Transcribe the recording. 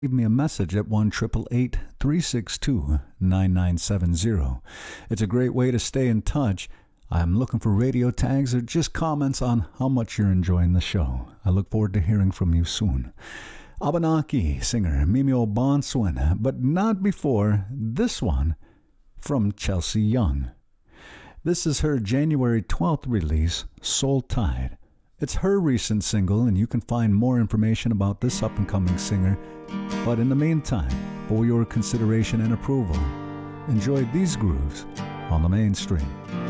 Leave me a message at 1-888-362-9970. It's a great way to stay in touch. I'm looking for radio tags or just comments on how much you're enjoying the show. I look forward to hearing from you soon. Abenaki singer Mimi Obanswin, but not before this one from Chelsea Young. This is her January 12th release, Soul Tide. It's her recent single, and you can find more information about this up-and-coming singer. But in the meantime, for your consideration and approval, enjoy these grooves on the mainstream.